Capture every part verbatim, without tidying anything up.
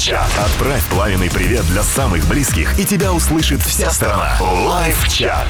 Лайв-чат. Отправь пламенный привет для самых близких, и тебя услышит вся страна. Лайв-чат.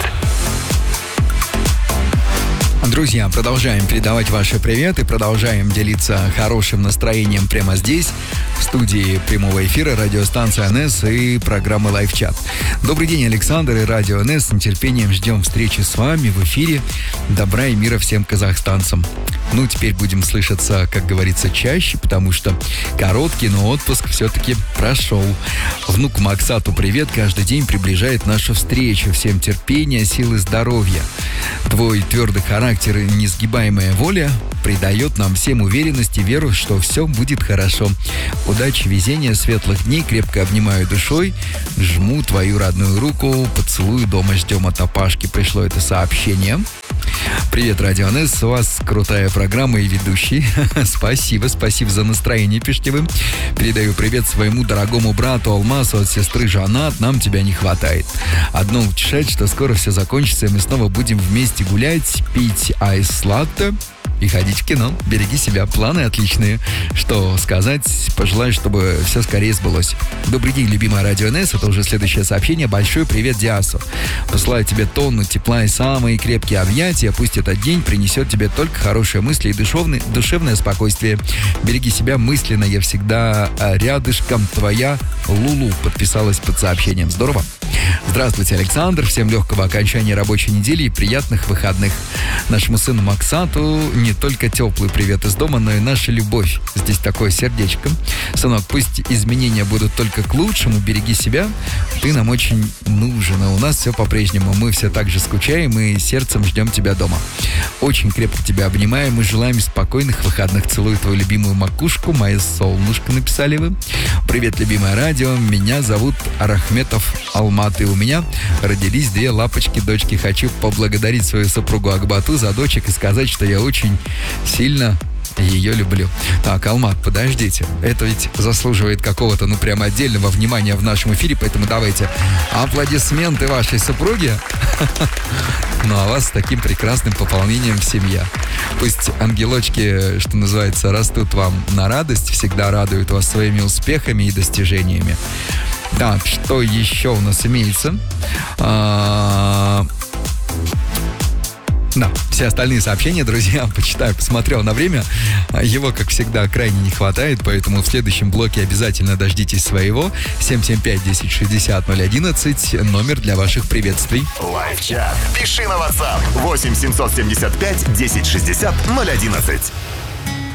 Друзья, продолжаем передавать ваши приветы, продолжаем делиться хорошим настроением прямо здесь, в студии прямого эфира радиостанция эн эс и программы Лайв-чат. Добрый день, Александр и радио эн эс. С нетерпением ждем встречи с вами в эфире. Добра и мира всем казахстанцам. Ну, теперь будем слышаться, как говорится, чаще, потому что короткий, но отпуск все-таки прошел. Внуку Максату привет. Каждый день приближает нашу встречу. Всем терпения, силы, здоровья. Твой твердый характер и несгибаемая воля придает нам всем уверенность и веру, что все будет хорошо. Удачи, везения, светлых дней. Крепко обнимаю душой. Жму твою родную руку. Поцелую, дома ждем от Апашки. Пришло это сообщение. Привет, радио эн эс. У вас крутая программа и ведущий. Спасибо, спасибо за настроение, пишите вы. Передаю привет своему дорогому брату Алмасу от сестры Жанат. Нам тебя не хватает. Одно утешает, что скоро все закончится, и мы снова будем вместе гулять, пить айс-латте и ходить в кино. Береги себя. Планы отличные. Что сказать? Пожелаю, чтобы все скорее сбылось. Добрый день, любимая радио эн эс. Это уже следующее сообщение. Большой привет, Диасу. Посылаю тебе тонну тепла и самые крепкие объятия. Пусть этот день принесет тебе только хорошие мысли и душевное, душевное спокойствие. Береги себя мысленно. Я всегда рядышком. Твоя Лулу подписалась под сообщением. Здорово. Здравствуйте, Александр. Всем легкого окончания рабочей недели и приятных выходных. Нашему сыну Максату не только теплый привет из дома, но и наша любовь. Здесь такое сердечко. Сынок, пусть изменения будут только к лучшему. Береги себя. Ты нам очень нужен. А у нас все по-прежнему. Мы все так же скучаем и сердцем ждем тебя дома. Очень крепко тебя обнимаем и желаем спокойных выходных. Целую твою любимую макушку. Моя солнышко, написали вы. Привет, любимое радио. Меня зовут Арахметов Алматы. У меня родились две лапочки-дочки. Хочу поблагодарить свою супругу Акбату за дочек и сказать, что я очень сильно ее люблю. Так, Алмат, подождите. Это ведь заслуживает какого-то, ну, прямо отдельного внимания в нашем эфире, поэтому давайте аплодисменты вашей супруге. Ну, а вас с таким прекрасным пополнением в семье. Пусть ангелочки, что называется, растут вам на радость, всегда радуют вас своими успехами и достижениями. Так, что еще у нас имеется? А... Да, все остальные сообщения, друзья, почитаю, посмотрел на время. Его, как всегда, крайне не хватает, поэтому в следующем блоке обязательно дождитесь своего. семь семь пять десять шестьдесят ноль одиннадцать, номер для ваших приветствий. Лайв-чат. Пиши на WhatsApp восемь семьсот семьдесят пять десять шестьдесят ноль одиннадцать.